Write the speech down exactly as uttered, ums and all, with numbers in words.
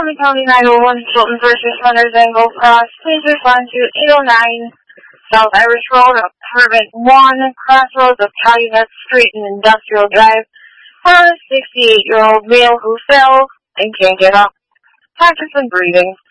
County County nine one one, Chilton First Responders, Angle Cross. Please respond to eight oh nine South Irish Road, apartment one, crossroads of Calumet Street and Industrial Drive, for a sixty-eight-year-old male who fell and can't get up. Practice and breathing.